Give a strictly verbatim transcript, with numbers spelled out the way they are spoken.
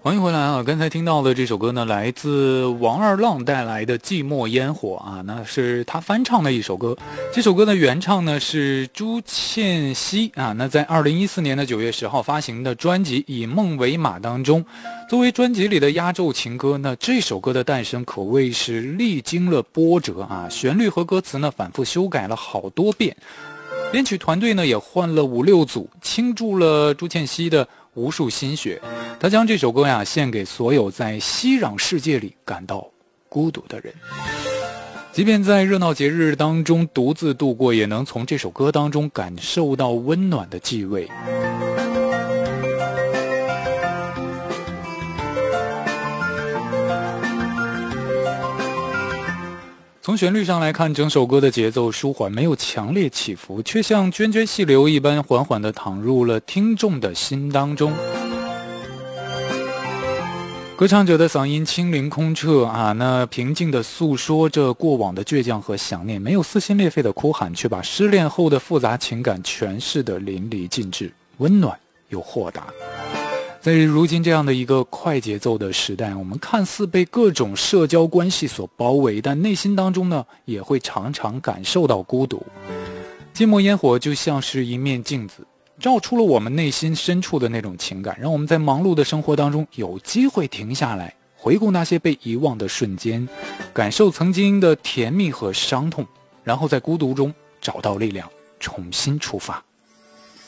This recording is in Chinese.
欢迎回来啊！刚才听到的这首歌呢，来自王二浪带来的《寂寞烟火》啊，那是他翻唱的一首歌。这首歌的原唱呢是朱倩熙啊，那在二零一四年的九月十号发行的专辑《以梦为马》当中，作为专辑里的压轴情歌呢，这首歌的诞生可谓是历经了波折啊，旋律和歌词呢反复修改了好多遍，编曲团队呢也换了五六组，倾注了朱倩熙的无数心血。他将这首歌呀献给所有在熙攘世界里感到孤独的人，即便在热闹节日当中独自度过，也能从这首歌当中感受到温暖的气味。从旋律上来看，整首歌的节奏舒缓，没有强烈起伏，却像涓涓细流一般缓缓地淌入了听众的心当中。歌唱者的嗓音清灵空澈啊，那平静地诉说着过往的倔强和想念，没有撕心裂肺的哭喊，却把失恋后的复杂情感诠释得淋漓尽致，温暖又豁达。在如今这样的一个快节奏的时代，我们看似被各种社交关系所包围，但内心当中呢，也会常常感受到孤独。寂寞烟火就像是一面镜子，照出了我们内心深处的那种情感，让我们在忙碌的生活当中有机会停下来，回顾那些被遗忘的瞬间，感受曾经的甜蜜和伤痛，然后在孤独中找到力量，重新出发。